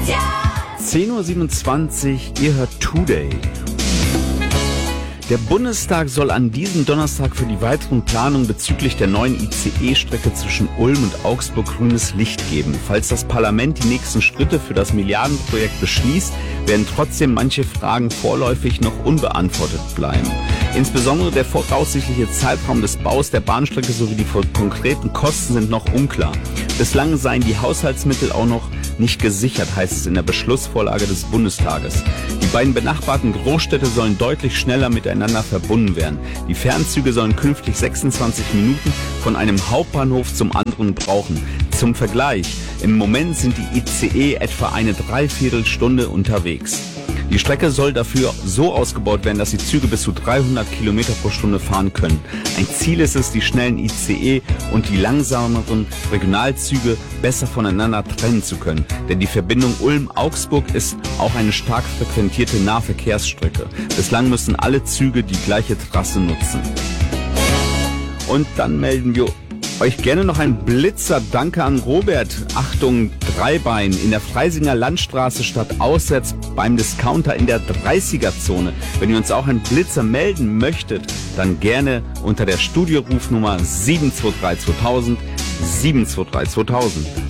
10:27 Uhr, ihr hört Today. Der Bundestag soll an diesem Donnerstag für die weiteren Planungen bezüglich der neuen ICE-Strecke zwischen Ulm und Augsburg grünes Licht geben. Falls das Parlament die nächsten Schritte für das Milliardenprojekt beschließt, werden trotzdem manche Fragen vorläufig noch unbeantwortet bleiben. Insbesondere der voraussichtliche Zeitraum des Baus der Bahnstrecke sowie die konkreten Kosten sind noch unklar. Bislang seien die Haushaltsmittel auch noch nicht gesichert, heißt es in der Beschlussvorlage des Bundestages. Die beiden benachbarten Großstädte sollen deutlich schneller miteinander verbunden werden. Die Fernzüge sollen künftig 26 Minuten von einem Hauptbahnhof zum anderen brauchen. Zum Vergleich, im Moment sind die ICE etwa eine Dreiviertelstunde unterwegs. Die Strecke soll dafür so ausgebaut werden, dass die Züge bis zu 300 Kilometer pro Stunde fahren können. Ein Ziel ist es, die schnellen ICE und die langsameren Regionalzüge besser voneinander trennen zu können. Denn die Verbindung Ulm-Augsburg ist auch eine stark frequentierte Nahverkehrsstrecke. Bislang müssen alle Züge die gleiche Trasse nutzen. Und dann melden wir euch gerne noch ein Blitzer. Danke an Robert. Achtung, Dreibein in der Freisinger Landstraße statt auswärts beim Discounter in der 30er-Zone. Wenn ihr uns auch einen Blitzer melden möchtet, dann gerne unter der Studiorufnummer 723 2000 723 2000.